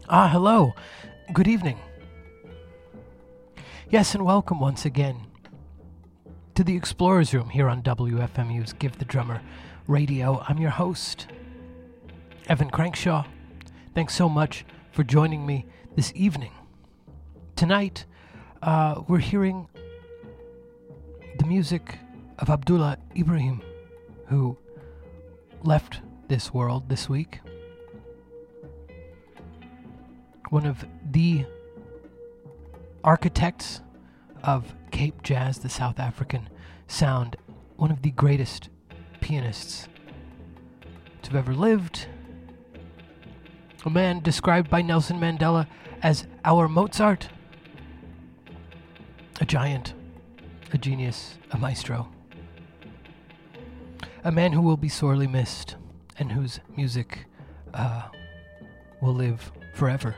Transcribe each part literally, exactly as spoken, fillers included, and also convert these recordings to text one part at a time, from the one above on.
Ah, hello. Good evening. Yes, and welcome once again to the Explorer's Room here on W F M U's Give the Drummer Radio. I'm your host, Evan Crankshaw. Thanks so much for joining me this evening. Tonight, uh, we're hearing the music of Abdullah Ibrahim, who left this world this week. One of the architects of Cape Jazz, the South African sound, one of the greatest pianists to have ever lived. A man described by Nelson Mandela as our Mozart. A giant, a genius, a maestro. A man who will be sorely missed and whose music uh, will live forever.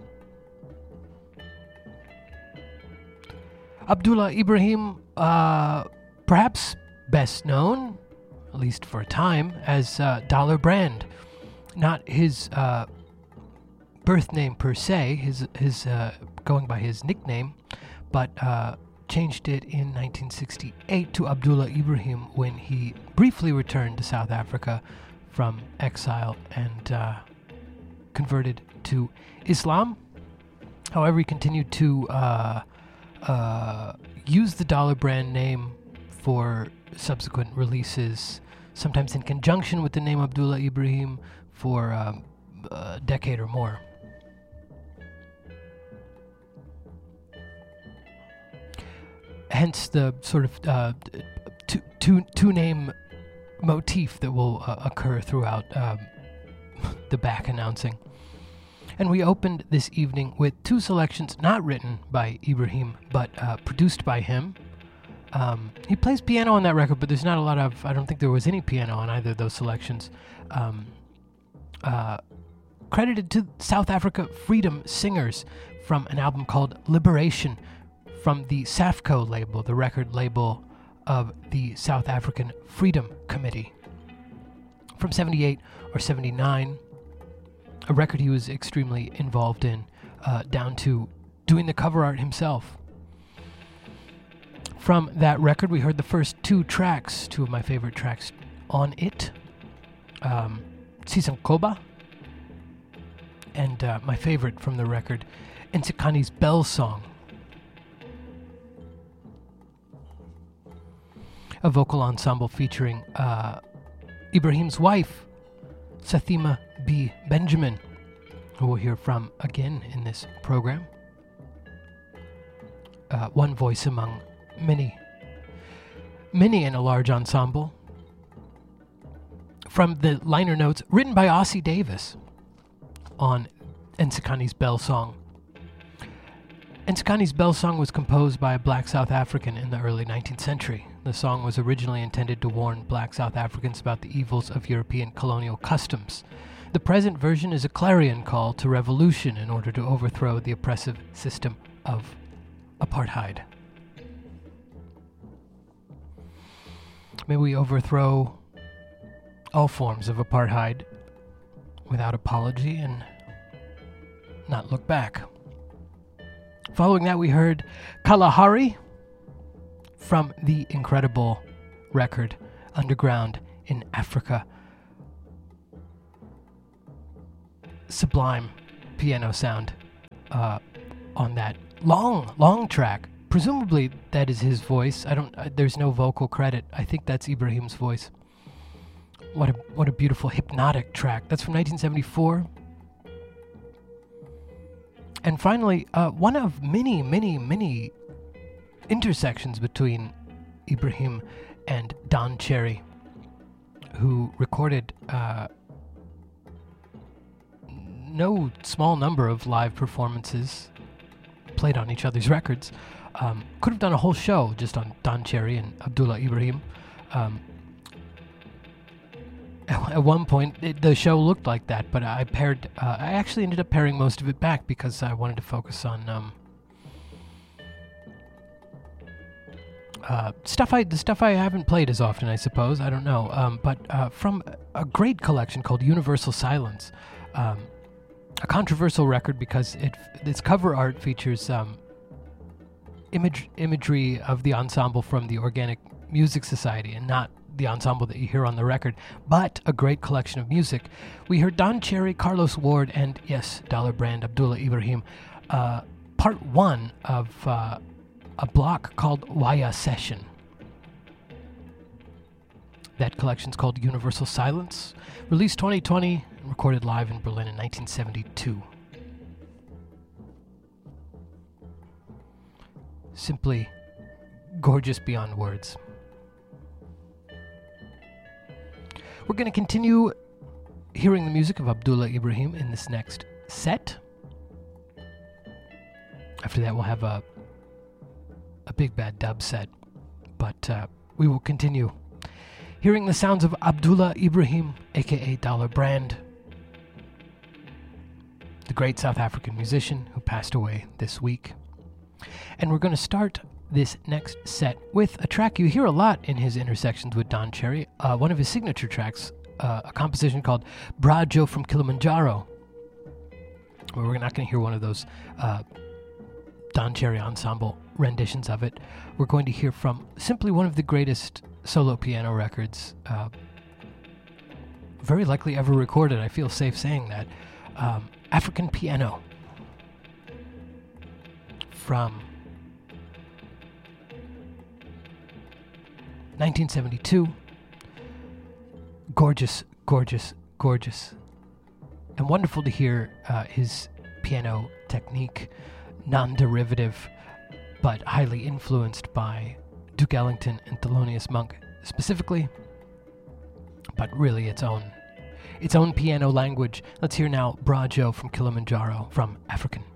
Abdullah Ibrahim, uh, perhaps best known, at least for a time, as uh, Dollar Brand. Not his uh, birth name per se, his his uh, going by his nickname, but uh, changed it in nineteen sixty-eight to Abdullah Ibrahim when he briefly returned to South Africa from exile and uh, converted to Islam. However, he continued to uh, Uh, use the Dollar Brand name for subsequent releases, sometimes in conjunction with the name Abdullah Ibrahim for um, a decade or more. Hence the sort of uh, two, two, two name motif that will uh, occur throughout um, the back announcing. And we opened this evening with two selections not written by Ibrahim, but uh, produced by him. Um, he plays piano on that record, but there's not a lot of, I don't think there was any piano on either of those selections. Um, uh, credited to South Africa Freedom Singers from an album called Liberation from the Safco label, the record label of the South African Freedom Committee. From seventy-eight or seventy-nine. A record he was extremely involved in, uh, down to doing the cover art himself. From that record, we heard the first two tracks, two of my favorite tracks on it. Um, Sisankoba, and uh, my favorite from the record, Nsikani's Bell Song. A vocal ensemble featuring uh, Ibrahim's wife, Sathima B. Benjamin, who we'll hear from again in this program. Uh, one voice among many, many in a large ensemble. From the liner notes written by Ossie Davis on Nsikani's Bell Song. Nsikani's Bell Song was composed by a black South African in the early nineteenth century. The song was originally intended to warn black South Africans about the evils of European colonial customs. The present version is a clarion call to revolution in order to overthrow the oppressive system of apartheid. May we overthrow all forms of apartheid without apology and not look back. Following that, we heard Kalahari from the incredible record Underground in Africa. Sublime piano sound uh, on that long, long track. Presumably that is his voice. I don't. Uh, there's no vocal credit. I think that's Ibrahim's voice. What a what a beautiful hypnotic track. That's from nineteen seventy-four. And finally, uh, one of many, many, many intersections between Ibrahim and Don Cherry, who recorded uh, no small number of live performances, played on each other's records. Um, could have done a whole show just on Don Cherry and Abdullah Ibrahim. Um, at one point, it, the show looked like that, but I paired. Uh, I actually ended up paring most of it back because I wanted to focus on um, uh, stuff I the stuff I haven't played as often, I suppose. I don't know, um, but uh, from a great collection called Universal Silence. Um, a controversial record because it its cover art features um, image imagery of the ensemble from the Organic Music Society and not the ensemble that you hear on the record, but a great collection of music. We heard Don Cherry, Carlos Ward, and yes, Dollar Brand, Abdullah Ibrahim, uh, part one of uh, a block called Waya Session. That collection's called Universal Silence, released twenty twenty, and recorded live in Berlin in nineteen seventy-two. Simply gorgeous beyond words. We're going to continue hearing the music of Abdullah Ibrahim in this next set. After that, we'll have a a big bad dub set, but uh, we will continue hearing the sounds of Abdullah Ibrahim, aka Dollar Brand, the great South African musician who passed away this week. And we're going to start this next set with a track you hear a lot in his intersections with Don Cherry, uh, one of his signature tracks, uh, a composition called Bra Joe from Kilimanjaro. Well, we're not going to hear one of those uh, Don Cherry ensemble renditions of it. We're going to hear from simply one of the greatest solo piano records, uh, very likely ever recorded. I feel safe saying that. Um, African Piano from nineteen seventy-two. Gorgeous, gorgeous, gorgeous. And wonderful to hear uh, his piano technique, non-derivative, but highly influenced by Duke Ellington and Thelonious Monk specifically, but really its own, its own piano language. Let's hear now Bra Joe from Kilimanjaro from African